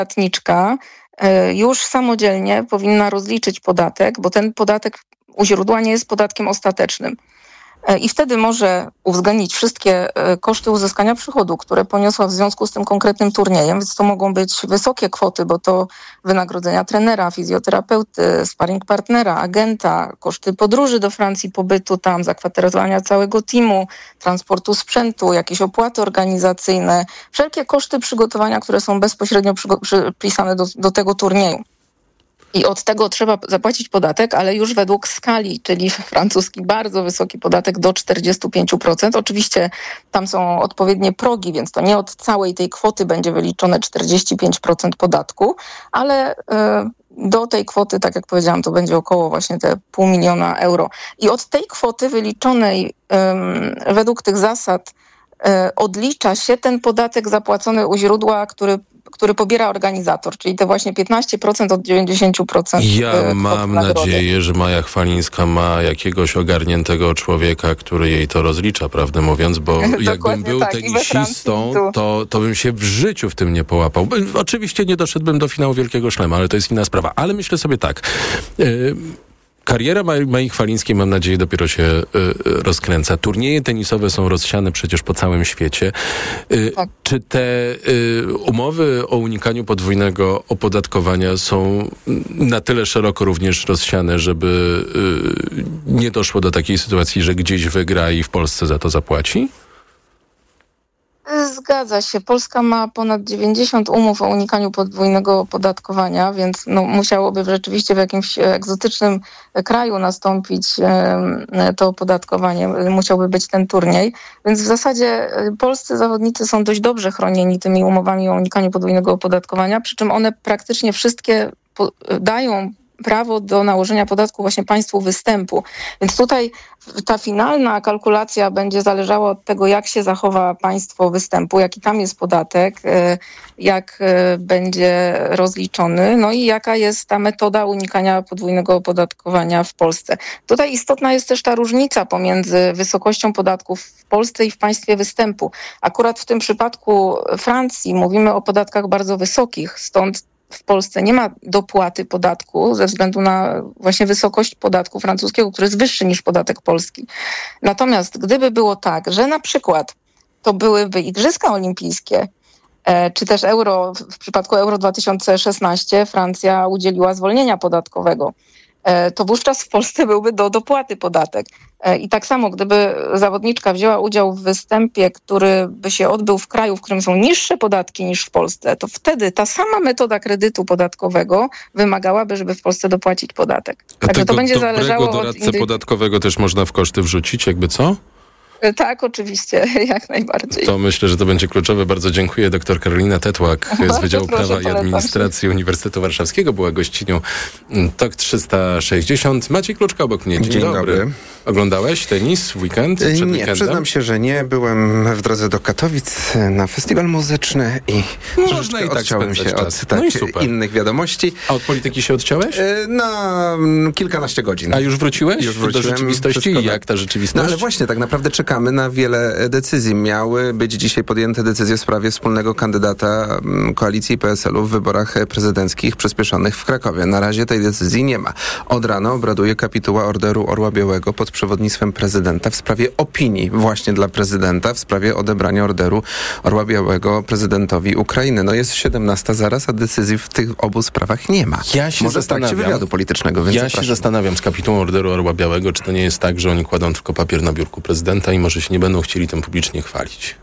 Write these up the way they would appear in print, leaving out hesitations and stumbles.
podatniczka już samodzielnie powinna rozliczyć podatek, bo ten podatek u źródła nie jest podatkiem ostatecznym. I wtedy może uwzględnić wszystkie koszty uzyskania przychodu, które poniosła w związku z tym konkretnym turniejem, więc to mogą być wysokie kwoty, bo to wynagrodzenia trenera, fizjoterapeuty, sparring partnera, agenta, koszty podróży do Francji, pobytu tam, zakwaterowania całego teamu, transportu sprzętu, jakieś opłaty organizacyjne, wszelkie koszty przygotowania, które są bezpośrednio przypisane do tego turnieju. I od tego trzeba zapłacić podatek, ale już według skali, czyli francuski bardzo wysoki podatek do 45%. Oczywiście tam są odpowiednie progi, więc to nie od całej tej kwoty będzie wyliczone 45% podatku, ale do tej kwoty, tak jak powiedziałam, to będzie około właśnie te 500 000 euro. I od tej kwoty wyliczonej według tych zasad odlicza się ten podatek zapłacony u źródła, który pobiera organizator, czyli te właśnie 15% od 90%. Ja mam nadzieję, że Maja Chwalińska ma jakiegoś ogarniętego człowieka, który jej to rozlicza, prawdę mówiąc, bo jakbym był tenisistą, to bym się w życiu w tym nie połapał. Oczywiście nie doszedłbym do finału Wielkiego Szlema, ale to jest inna sprawa. Ale myślę sobie tak... Kariera Mai Chwalińskiej, mam nadzieję, dopiero się rozkręca. Turnieje tenisowe są rozsiane przecież po całym świecie. Tak. Czy te umowy o unikaniu podwójnego opodatkowania są na tyle szeroko również rozsiane, żeby nie doszło do takiej sytuacji, że gdzieś wygra i w Polsce za to zapłaci? Zgadza się. Polska ma ponad 90 umów o unikaniu podwójnego opodatkowania, więc musiałoby rzeczywiście w jakimś egzotycznym kraju nastąpić to opodatkowanie. Musiałby być ten turniej. Więc w zasadzie polscy zawodnicy są dość dobrze chronieni tymi umowami o unikaniu podwójnego opodatkowania, przy czym one praktycznie wszystkie dają prawo do nałożenia podatku właśnie państwu występu. Więc tutaj ta finalna kalkulacja będzie zależała od tego, jak się zachowa państwo występu, jaki tam jest podatek, jak będzie rozliczony, no i jaka jest ta metoda unikania podwójnego opodatkowania w Polsce. Tutaj istotna jest też ta różnica pomiędzy wysokością podatków w Polsce i w państwie występu. Akurat w tym przypadku Francji mówimy o podatkach bardzo wysokich, stąd w Polsce nie ma dopłaty podatku ze względu na właśnie wysokość podatku francuskiego, który jest wyższy niż podatek polski. Natomiast gdyby było tak, że na przykład to byłyby Igrzyska Olimpijskie, czy też w przypadku Euro 2016 Francja udzieliła zwolnienia podatkowego, to wówczas w Polsce byłby do dopłaty podatek. I tak samo, gdyby zawodniczka wzięła udział w występie, który by się odbył w kraju, w którym są niższe podatki niż w Polsce, to wtedy ta sama metoda kredytu podatkowego wymagałaby, żeby w Polsce dopłacić podatek. Także to będzie zależało od doradcę podatkowego też można w koszty wrzucić, jakby co? Tak, oczywiście, jak najbardziej. To myślę, że to będzie kluczowe. Bardzo dziękuję. Dr Karolina Tetłak z Wydziału Prawa i Administracji Uniwersytetu Warszawskiego była gościnią TOK 360. Maciej Kluczka obok mnie. Dzień dobry. Oglądałeś tenis w weekend? Przed weekendem? Przyznam się, że nie. Byłem w drodze do Katowic na festiwal muzyczny i można i tak odciąłem się czas. od innych wiadomości. A od polityki się odciąłeś? Na kilkanaście godzin. A już wróciłeś? Już wróciłem. Do rzeczywistości? I jak ta rzeczywistość? No ale właśnie, tak naprawdę czekamy na wiele decyzji. Miały być dzisiaj podjęte decyzje w sprawie wspólnego kandydata Koalicji PSL-u w wyborach prezydenckich przyspieszonych w Krakowie. Na razie tej decyzji nie ma. Od rana obraduje kapituła Orderu Orła Białego pod przewodnictwem prezydenta w sprawie opinii właśnie dla prezydenta w sprawie odebrania Orderu Orła Białego prezydentowi Ukrainy. No jest 17 zaraz, a decyzji w tych obu sprawach nie ma. Ja się Może w trakcie wywiadu politycznego, więc się zastanawiam z kapitułą Orderu Orła Białego, czy to nie jest tak, że oni kładą tylko papier na biurku prezydenta i może się nie będą chcieli tym publicznie chwalić.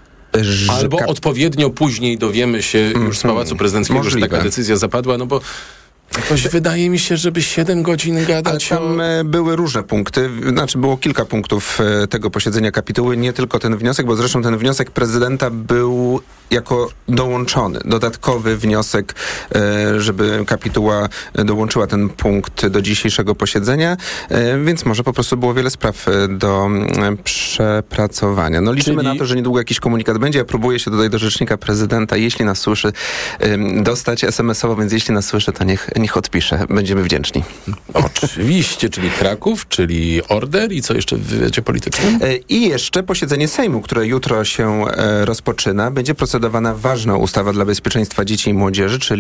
Albo odpowiednio później dowiemy się już z Pałacu Prezydenckiego, że taka decyzja zapadła, no bo jakoś wydaje mi się, żeby 7 godzin gadać. Ale tam były różne punkty, było kilka punktów tego posiedzenia kapituły, nie tylko ten wniosek, bo zresztą ten wniosek prezydenta był jako dołączony, dodatkowy wniosek, żeby kapituła dołączyła ten punkt do dzisiejszego posiedzenia, więc może po prostu było wiele spraw do przepracowania. No liczymy na to, że niedługo jakiś komunikat będzie. Ja próbuję się tutaj do rzecznika prezydenta, jeśli nas słyszy, dostać SMS-owo, więc jeśli nas słyszy, to niech niech odpisze. Będziemy wdzięczni. Oczywiście, czyli Kraków, czyli Order i co jeszcze w wywiadzie politycznym? I jeszcze posiedzenie Sejmu, które jutro się rozpoczyna. Będzie procedowana ważna ustawa dla bezpieczeństwa dzieci i młodzieży, czyli